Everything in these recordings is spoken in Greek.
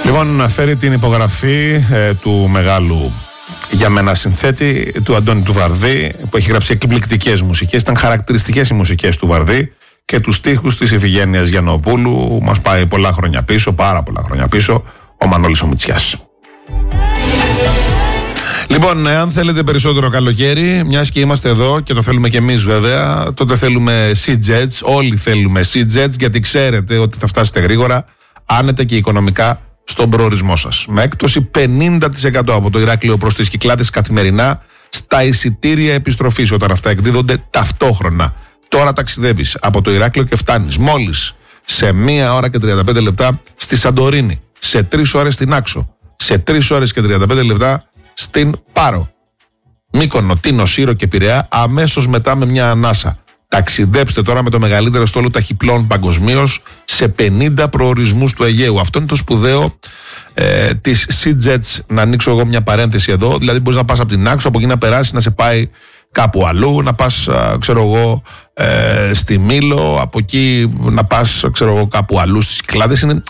Λοιπόν, φέρει την υπογραφή του μεγάλου για μένα συνθέτη, του Αντώνη του Βαρδί, που έχει γράψει εκπληκτικές μουσικές. Ήταν χαρακτηριστικές οι μουσικές του Βαρδί και τους στίχους της Ιφηγένειας Γιαννοπούλου. Μας πάει πολλά χρόνια πίσω, πάρα πολλά χρόνια πίσω, ο Μανώλης ο Μητσιάς. Λοιπόν, αν θέλετε περισσότερο καλοκαίρι, μιας και είμαστε εδώ και το θέλουμε και εμείς βέβαια, τότε θέλουμε Sea-Jets, όλοι θέλουμε Sea-Jets, γιατί ξέρετε ότι θα φτάσετε γρήγορα, άνετα και οικονομικά στον προορισμό σας. Με έκπτωση 50% από το Ηράκλειο προς τις Κυκλάδες καθημερινά στα εισιτήρια επιστροφής, όταν αυτά εκδίδονται ταυτόχρονα. Τώρα ταξιδεύεις από το Ηράκλειο και φτάνεις μόλις σε 1 ώρα και 35 λεπτά στη Σαντορίνη, σε 3 ώρες στην Άξο, σε 3 ώρες και 35 λεπτά στην Πάρο, Μύκονο, Τίνο, Σύρο και Πειραιά, αμέσως μετά με μια ανάσα. Ταξιδέψτε τώρα με το μεγαλύτερο στόλο ταχυπλών παγκοσμίως σε 50 προορισμούς του Αιγαίου. Αυτό είναι το σπουδαίο της Sea-Jets. Να ανοίξω εγώ μια παρένθεση εδώ. Δηλαδή μπορείς να πας από την Άξο, από εκεί να περάσεις, να σε πάει κάπου αλλού, να πας ξέρω εγώ στη Μήλο, από εκεί να πας ξέρω εγώ κάπου αλλού στις Κυκλάδες. Είναι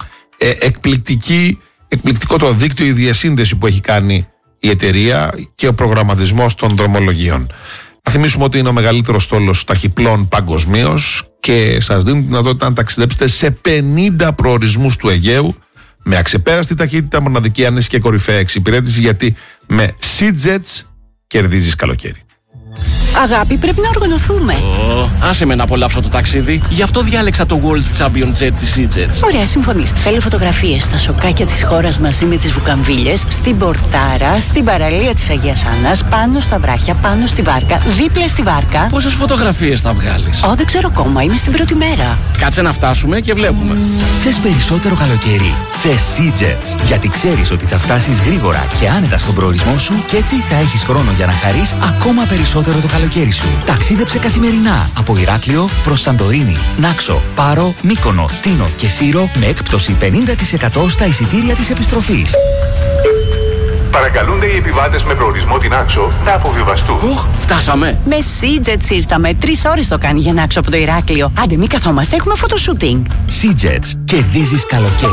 εκπληκτικό το δίκτυο, η διασύνδεση που έχει κάνει η εταιρεία και ο προγραμματισμός των δρομολογίων. Θα θυμίσουμε ότι είναι ο μεγαλύτερος στόλος ταχυπλών παγκοσμίως και σας δίνουν τη δυνατότητα να ταξιδέψετε σε 50 προορισμούς του Αιγαίου με αξεπέραστη ταχύτητα, μοναδική άνεση και κορυφαία εξυπηρέτηση, γιατί με Sea-Jets κερδίζεις καλοκαίρι. Αγάπη, πρέπει να οργανωθούμε. Άσε με να απολαύσω το ταξίδι. Γι' αυτό διάλεξα το World Champion Jet της Sea-Jets. Ωραία, συμφωνείς. Θέλω φωτογραφίες στα σοκάκια της χώρας μαζί με τις βουκαμβίλες, στην Πορτάρα, στην παραλία της Αγίας Άννας, πάνω στα βράχια, πάνω στη βάρκα, δίπλα στη βάρκα. Πόσες φωτογραφίες θα βγάλεις? Δεν ξέρω ακόμα, είμαι στην πρώτη μέρα. Κάτσε να φτάσουμε και βλέπουμε. Θες περισσότερο καλοκαίρι? Θες Sea-Jets. Γιατί ξέρεις ότι θα φτάσεις γρήγορα και άνετα στον προορισμό σου και έτσι θα έχεις χρόνο για να χαρείς ακόμα περισσότερο το καλοκαίρι σου. Ταξίδεψε καθημερινά από Ηράκλειο προς Σαντορίνη, Νάξο, Πάρο, Μύκονο, Τίνο και Σύρο με έκπτωση 50% στα εισιτήρια της επιστροφής. Παρακαλούνται οι επιβάτες με προορισμό την Άξο να αποβιβαστούν. Φτάσαμε. Με Sea-Jets ήρθαμε. 3 ώρες το κάνει για να Άξο από το Ηράκλειο. Άντε, μην καθόμαστε, έχουμε φωτοσούτινγκ. Sea-Jets. Κερδίζεις καλοκαίρι.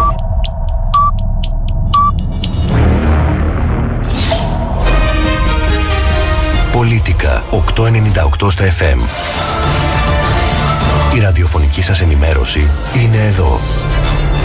Πολίτικα 898 στα FM. Η ραδιοφωνική σας ενημέρωση είναι εδώ.